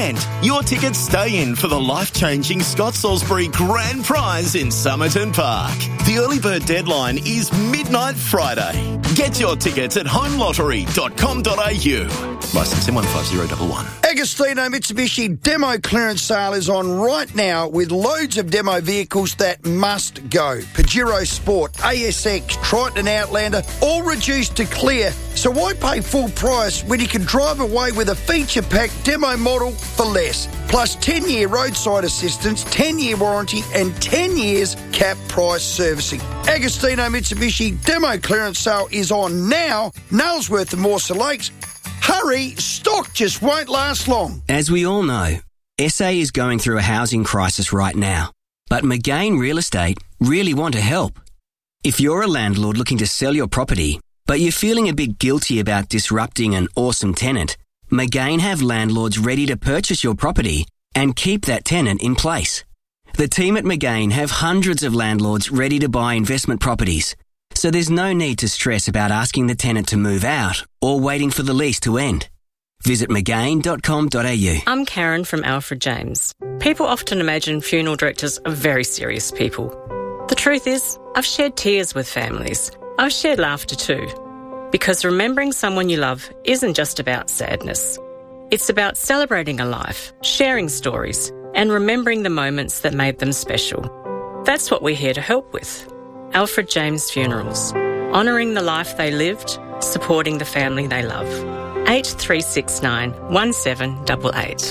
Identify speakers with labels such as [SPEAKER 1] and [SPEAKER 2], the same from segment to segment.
[SPEAKER 1] And your tickets stay in for the life-changing Scott Salisbury Grand Prize in Somerton Park. The early bird deadline is midnight Friday. Get your tickets at homelottery.com.au. Licence M15011.
[SPEAKER 2] Agostino Mitsubishi demo clearance sale is on right now with loads of demo vehicles that must go. Pajero Sport, ASX, Triton and Outlander, all reduced to clear. So why pay full price when you can drive away with a feature-packed demo model for less? Plus 10-year roadside assistance, 10-year warranty and 10 years cap price servicing. Agostino Mitsubishi demo clearance sale is on now. Nailsworth and Morse Lakes. Hurry, stock just won't last long.
[SPEAKER 3] As we all know, SA is going through a housing crisis right now. But McGain Real Estate really want to help. If you're a landlord looking to sell your property, but you're feeling a bit guilty about disrupting an awesome tenant, McGain have landlords ready to purchase your property and keep that tenant in place. The team at McGain have hundreds of landlords ready to buy investment properties, so there's no need to stress about asking the tenant to move out or waiting for the lease to end. Visit McGain.com.au.
[SPEAKER 4] I'm Karen from Alfred James. People often imagine funeral directors are very serious people. The truth is, I've shared tears with families. I've shared laughter too. Because remembering someone you love isn't just about sadness. It's about celebrating a life, sharing stories, and remembering the moments that made them special. That's what we're here to help with. Alfred James Funerals. Honouring the life they lived, supporting the family they love. 8369 1788.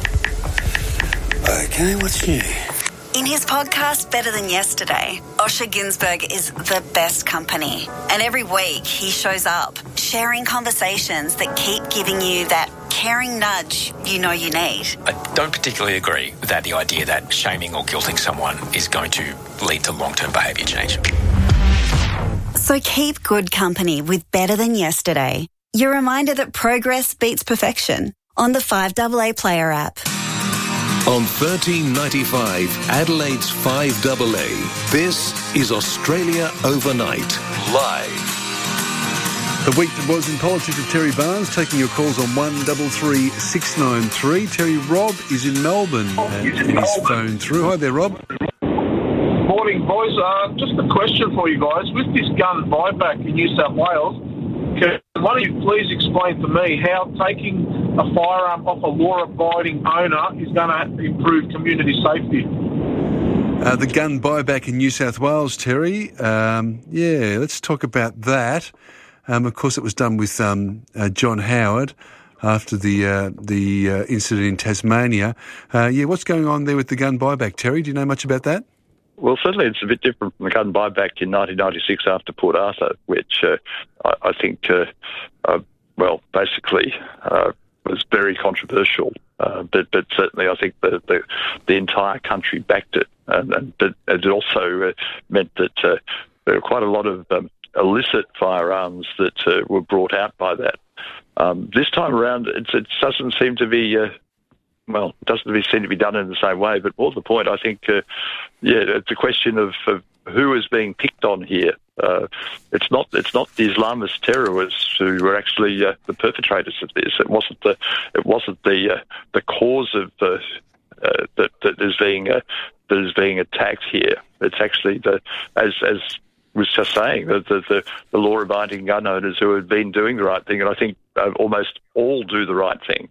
[SPEAKER 2] Okay, what's new?
[SPEAKER 5] In his podcast, Better Than Yesterday, Osher Günsberg is the best company. And every week he shows up, sharing conversations that keep giving you that caring nudge you know you need.
[SPEAKER 6] I don't particularly agree with the idea that shaming or guilting someone is going to lead to long-term behaviour change.
[SPEAKER 5] So keep good company with Better Than Yesterday. Your reminder that progress beats perfection on the 5AA Player app.
[SPEAKER 7] On 1395, Adelaide's 5AA, this is Australia Overnight, live.
[SPEAKER 8] The week that was in politics with Terry Barnes, taking your calls on 133693. Terry, Rob is in Melbourne and he's phoned through. Hi there, Rob.
[SPEAKER 9] Morning, boys. Just a question for you guys. With this gun buyback in New South Wales, can one of you please explain to me how taking a firearm off a law-abiding owner is going to improve community safety?
[SPEAKER 8] The gun buyback in New South Wales, Terry. Let's talk about that. Of course, it was done with John Howard after the incident in Tasmania. What's going on there with the gun buyback, Terry? Do you know much about that?
[SPEAKER 10] Well, certainly it's a bit different from the gun buyback in 1996 after Port Arthur, which I think, basically was very controversial. But certainly I think the entire country backed it. But it also meant that there were quite a lot of illicit firearms that were brought out by that. This time around, it doesn't seem to be... it doesn't seem to be done in the same way, but more to the point, I think, it's a question of who is being picked on here. It's not the Islamist terrorists who were actually the perpetrators of this. It wasn't the cause of that is being attacked here. It's actually as was just saying, the law-abiding gun owners who have been doing the right thing, and I think almost all do the right thing.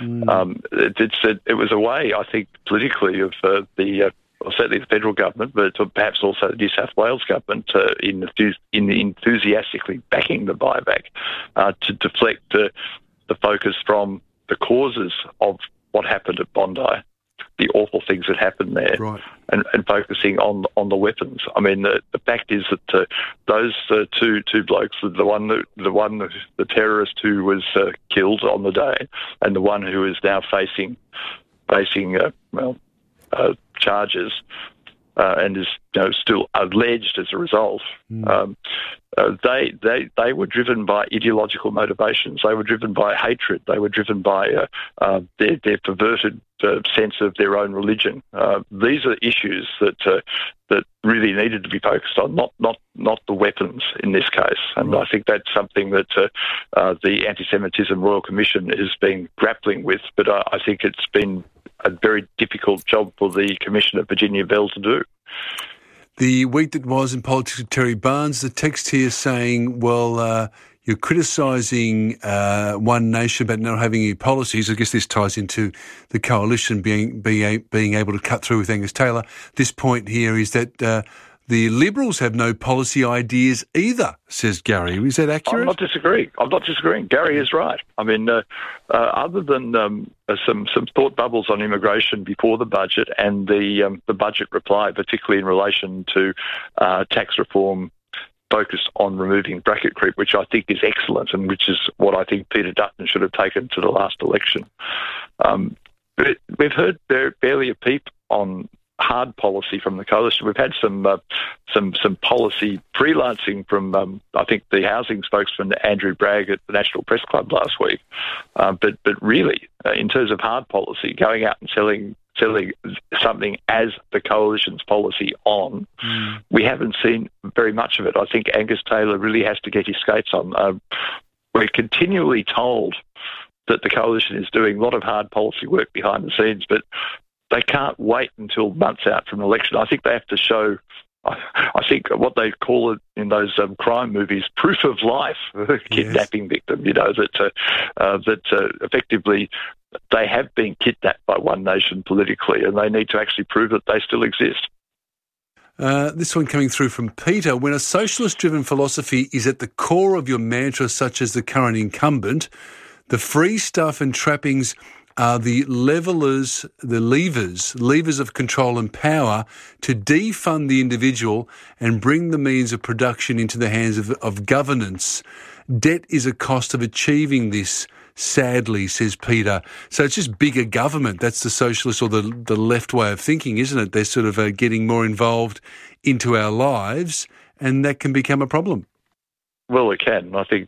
[SPEAKER 10] It was a way, I think, politically of certainly the federal government, but perhaps also the New South Wales government in enthusiastically backing the buyback to deflect the focus from the causes of what happened at Bondi, the awful things that happened there,
[SPEAKER 8] right,
[SPEAKER 10] and focusing on the weapons. I mean, the fact is that those two blokes, the terrorist who was killed on the day, and the one who is now facing charges, and is still alleged as a result. They were driven by ideological motivations. They were driven by hatred. They were driven by their perverted sense of their own religion. These are issues that really needed to be focused on, not the weapons in this case. And I think that's something that the Anti-Semitism Royal Commission has been grappling with. But I think it's been a very difficult job for the Commissioner, Virginia Bell, to do.
[SPEAKER 8] The week that was in politics with Terry Barnes, the text here saying, well, you're criticising One Nation about not having any policies. I guess this ties into the coalition being able to cut through with Angus Taylor. This point here is that the Liberals have no policy ideas either, says Gary. Is that accurate? I'm
[SPEAKER 10] not disagreeing. Gary is right. I mean, other than some thought bubbles on immigration before the budget and the budget reply, particularly in relation to tax reform focused on removing bracket creep, which I think is excellent and which is what I think Peter Dutton should have taken to the last election. But we've heard barely a peep on hard policy from the coalition. We've had some policy freelancing from I think the housing spokesman Andrew Bragg at the National Press Club last week. But really, in terms of hard policy, going out and selling something as the coalition's policy on, we haven't seen very much of it. I think Angus Taylor really has to get his skates on. We're continually told that the coalition is doing a lot of hard policy work behind the scenes, but they can't wait until months out from an election. I think they have to show, I think what they call it in those crime movies, proof of life, kidnapping victim, that effectively they have been kidnapped by One Nation politically, and they need to actually prove that they still exist.
[SPEAKER 8] This one coming through from Peter. When a socialist-driven philosophy is at the core of your mantra, such as the current incumbent, the free stuff and trappings are the levers of control and power to defund the individual and bring the means of production into the hands of governance. Debt is a cost of achieving this, sadly, says Peter. So it's just bigger government. That's the socialist or the left way of thinking, isn't it? They're sort of getting more involved into our lives, and that can become a problem.
[SPEAKER 10] Well, it can. I think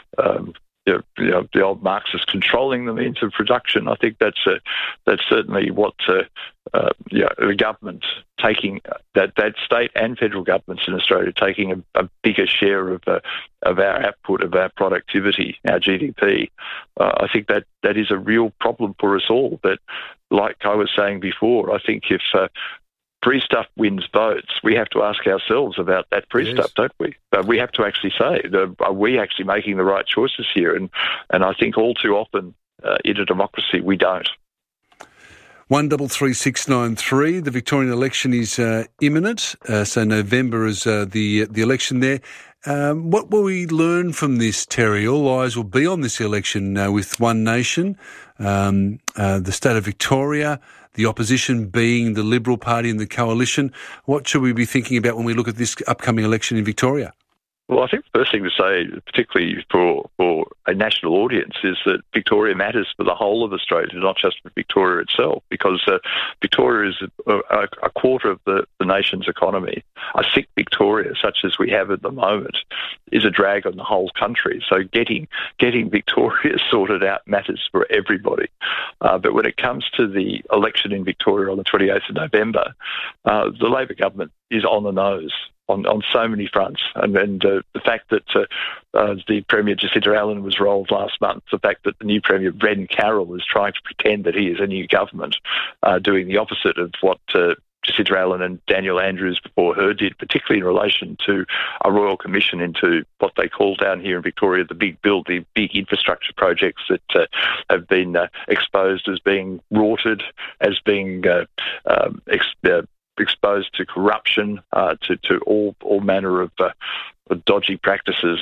[SPEAKER 10] the old Marxists controlling the means of production. I think that's certainly what the government taking that state and federal governments in Australia taking a bigger share of our output, of our productivity, our GDP. I think that is a real problem for us all. But like I was saying before, I think if free stuff wins votes, we have to ask ourselves about that free stuff, don't we? We have to actually say, are we actually making the right choices here? And I think all too often in a democracy, we don't.
[SPEAKER 8] 133693. The Victorian election is imminent, so November is the election there. What will we learn from this, Terry? All eyes will be on this election with One Nation, the state of Victoria, the opposition being the Liberal Party and the coalition. What should we be thinking about when we look at this upcoming election in Victoria?
[SPEAKER 10] Well, I think the first thing to say, particularly for a national audience, is that Victoria matters for the whole of Australia, not just for Victoria itself, because Victoria is a quarter of the nation's economy. A sick Victoria, such as we have at the moment, is a drag on the whole country. So getting Victoria sorted out matters for everybody. But when it comes to the election in Victoria on the 28th of November, the Labor government is on the nose on so many fronts. And the fact that the Premier Jacinta Allen was rolled last month, the fact that the new Premier Bren Carroll is trying to pretend that he is a new government, doing the opposite of what Jacinta Allen and Daniel Andrews before her did, particularly in relation to a royal commission into what they call down here in Victoria the big build, the big infrastructure projects that have been exposed as being rorted, as being exposed to corruption, to all manner of dodgy practices,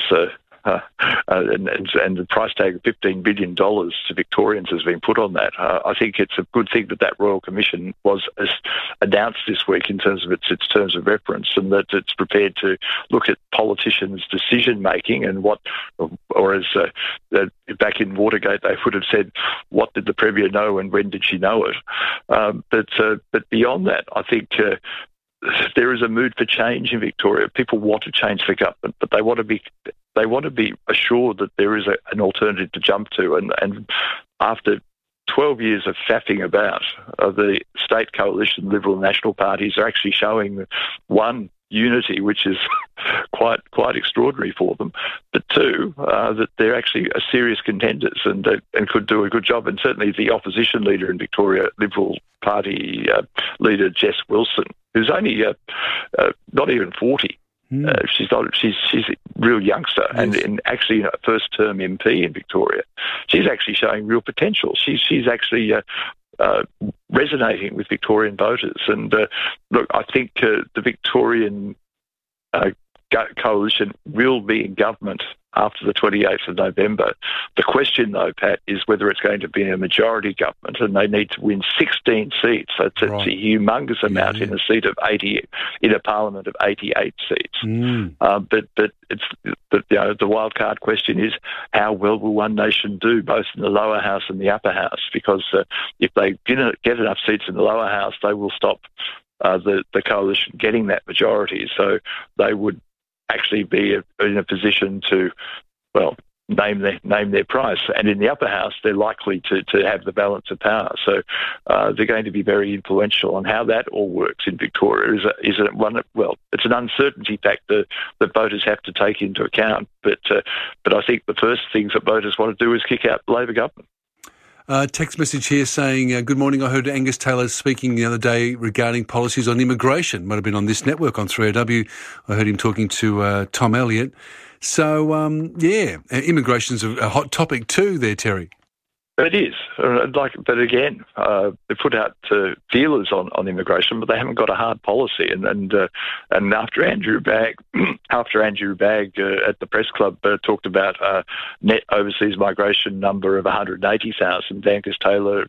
[SPEAKER 10] and the price tag of $15 billion to Victorians has been put on that. I think it's a good thing that Royal Commission was announced this week in terms of its terms of reference, and that it's prepared to look at politicians' decision making and or as back in Watergate they would have said, what did the Premier know and when did she know it? But beyond that, I think there is a mood for change in Victoria. People want to change the government, but they want to be assured that there is an alternative to jump to. And after 12 years of faffing about, the state coalition Liberal and National parties are actually showing one, unity, which is quite extraordinary for them, but two, that they're actually serious contenders and could do a good job. And certainly the opposition leader in Victoria, Liberal Party leader Jess Wilson, who's only not even 40. She's a real youngster, yes. and actually a first-term MP in Victoria. She's actually showing real potential. She's actually resonating with Victorian voters. And look, I think the Victorian coalition will be in government after the 28th of November. The question, though, Pat, is whether it's going to be a majority government, and they need to win 16 seats. That's a humongous amount in a seat of 80, in a parliament of 88 seats. But the wild card question is, how well will One Nation do, both in the lower house and the upper house? Because if they get enough seats in the lower house, they will stop the coalition getting that majority. So they would actually be in a position to, name their price. And in the upper house, they're likely to have the balance of power. So they're going to be very influential on how that all works in Victoria. It's an uncertainty factor that voters have to take into account. But I think the first things that voters want to do is kick out the Labor government.
[SPEAKER 8] Text message here saying, good morning, I heard Angus Taylor speaking the other day regarding policies on immigration. Might have been on this network on 3AW. I heard him talking to Tom Elliott. So, immigration's a hot topic too there, Terry.
[SPEAKER 10] It is. But again, they put out feelers on immigration, but they haven't got a hard policy. And after Andrew Bagg at the press club talked about net overseas migration number of 180,000, Angus Taylor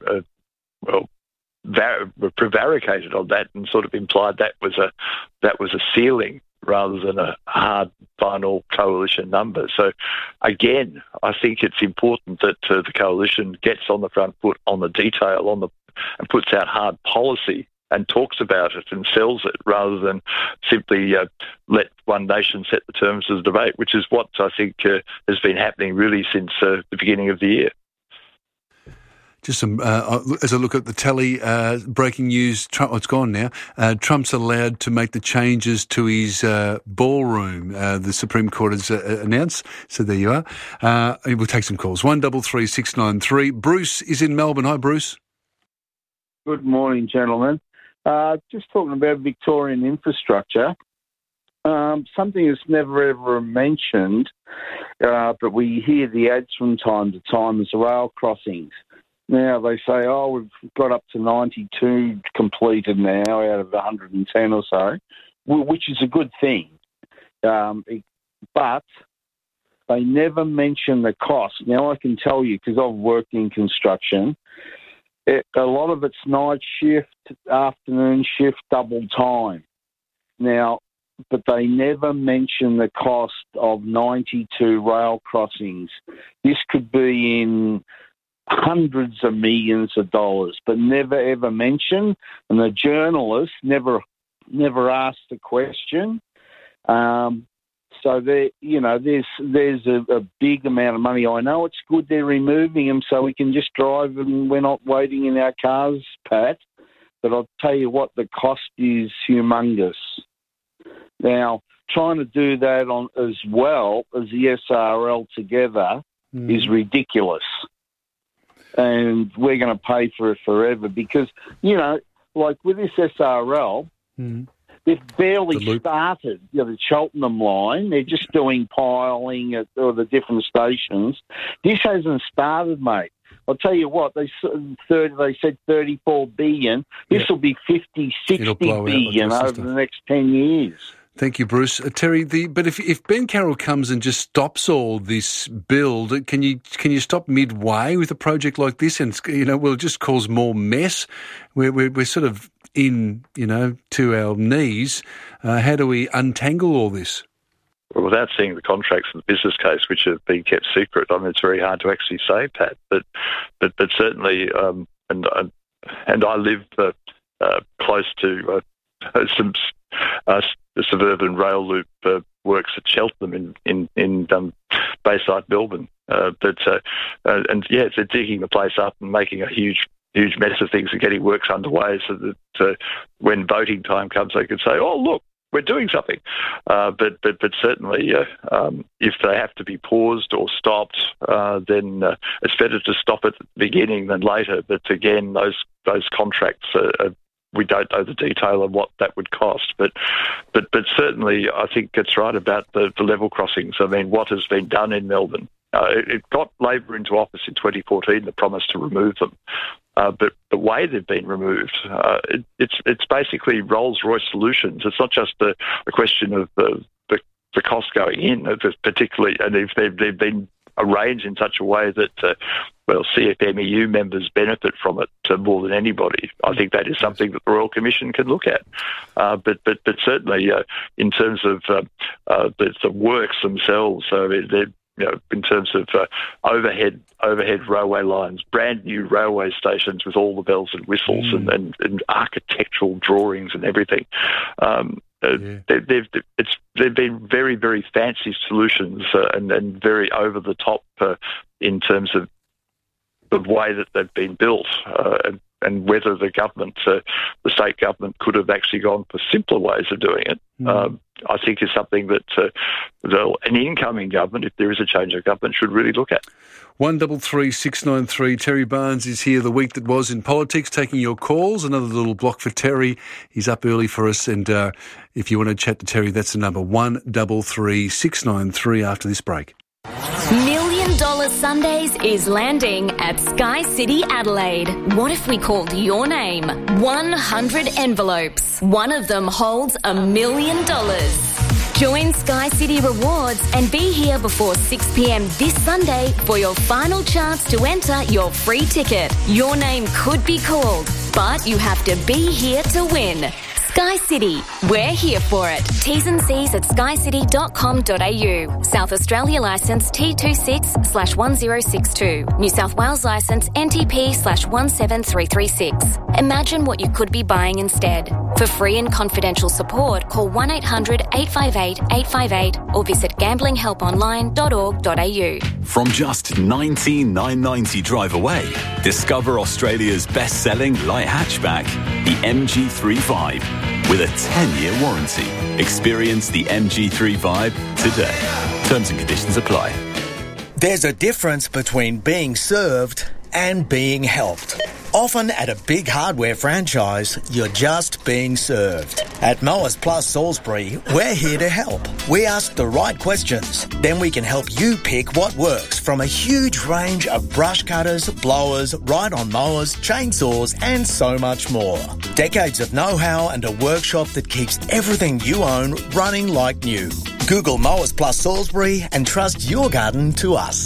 [SPEAKER 10] prevaricated on that and sort of implied that was a ceiling rather than a hard final coalition number. So, again, I think it's important that the coalition gets on the front foot on the detail, and puts out hard policy and talks about it and sells it, rather than simply let One Nation set the terms of the debate, which is what I think has been happening really since the beginning of the year.
[SPEAKER 8] Just some, as I look at the tally, breaking news, it's gone now. Trump's allowed to make the changes to his ballroom. The Supreme Court has announced, so there you are. We'll take some calls. 133 693. Bruce is in Melbourne. Hi, Bruce.
[SPEAKER 11] Good morning, gentlemen. Just talking about Victorian infrastructure. Something that's never ever mentioned, but we hear the ads from time to time, is the rail crossings. Now, they say, we've got up to 92 completed now out of 110 or so, which is a good thing. But they never mention the cost. Now, I can tell you, because I've worked in construction, a lot of it's night shift, afternoon shift, double time. Now, but they never mention the cost of 92 rail crossings. This could be in hundreds of millions of dollars, but never ever mentioned, and the journalists never asked the question. So there's a big amount of money. I know it's good they're removing them so we can just drive and we're not waiting in our cars, Pat. But I'll tell you what, the cost is humongous. Now, trying to do that on as well as the SRL together is ridiculous. And we're going to pay for it forever because, like with this SRL, they've barely started, the Cheltenham line. They're just doing piling at all the different stations. This hasn't started, mate. I'll tell you what, they said 34 billion. This will be 50, 60 billion over the next 10 years.
[SPEAKER 8] Thank you, Bruce. Terry, but if Ben Carroll comes and just stops all this build, can you stop midway with a project like this? And will it just cause more mess? We're sort of in, to our knees. How do we untangle all this?
[SPEAKER 10] Well, without seeing the contracts and the business case, which have been kept secret, it's very hard to actually say, Pat. But certainly, and I live close to some the suburban rail loop works at Cheltenham in Bayside, Melbourne. They're digging the place up and making a huge mess of things and getting works underway so that when voting time comes, they can say, "Oh, look, we're doing something." But certainly, if they have to be paused or stopped, then it's better to stop at the beginning than later. But again, those contracts we don't know the detail of what that would cost. But certainly, I think it's right about the level crossings. I mean, what has been done in Melbourne. It got Labor into office in 2014, the promise to remove them. But the way they've been removed, it's basically Rolls-Royce solutions. It's not just a question of the cost going in, particularly, and if they've been arranged in such a way that, CFMEU members benefit from it more than anybody. I think that is something that the Royal Commission can look at. But certainly, in terms of the works themselves, in terms of overhead railway lines, brand new railway stations with all the bells and whistles and architectural drawings and everything. They've been very, very fancy solutions and very over the top in terms of the way that they've been built. And whether the government, the state government, could have actually gone for simpler ways of doing it, I think is something that an incoming government, if there is a change of government, should really look at.
[SPEAKER 8] 133693. Terry Barnes is here, the week that was in politics, taking your calls. Another little block for Terry. He's up early for us, and if you want to chat to Terry, that's the number 133693 after this break.
[SPEAKER 12] $1 Million Sundays is landing at Sky City Adelaide. What if we called your name? 100 envelopes. One of them holds $1 million. Join Sky City Rewards and be here before 6 p.m. this Sunday for your final chance to enter your free ticket. Your name could be called, but you have to be here to win. Sky City, we're here for it. T's and C's at skycity.com.au. South Australia licence T26/1062. New South Wales licence NTP/17336. Imagine what you could be buying instead. For free and confidential support, call 1-800-858-858 or visit gamblinghelponline.org.au.
[SPEAKER 13] From just $19,990 drive away, discover Australia's best-selling light hatchback, the MG3 with a 10-year warranty. Experience the MG3 Vibe today. Terms and conditions apply.
[SPEAKER 14] There's a difference between being served and being helped. Often at a big hardware franchise, you're just being served. At Mowers Plus Salisbury, we're here to help. We ask the right questions. Then we can help you pick what works from a huge range of brush cutters, blowers, ride-on mowers, chainsaws, and so much more. Decades of know-how and a workshop that keeps everything you own running like new. Google Mowers Plus Salisbury and trust your garden to us.